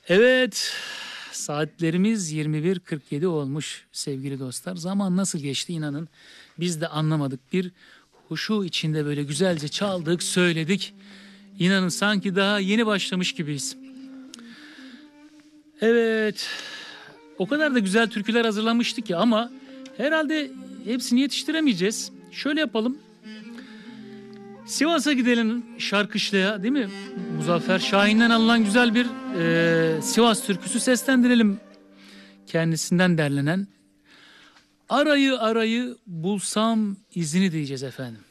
Evet, saatlerimiz 21.47 olmuş sevgili dostlar. Zaman nasıl geçti inanın biz de anlamadık. Bir huşu içinde böyle güzelce çaldık, söyledik. İnanın sanki daha yeni başlamış gibiyiz. Evet, o kadar da güzel türküler hazırlamıştık ki ama herhalde hepsini yetiştiremeyeceğiz. Şöyle yapalım. Sivas'a gidelim Şarkışla'ya, değil mi? Muzaffer Şahin'den alınan güzel bir Sivas türküsü seslendirelim. Kendisinden derlenen. Arayı arayı bulsam izini diyeceğiz efendim.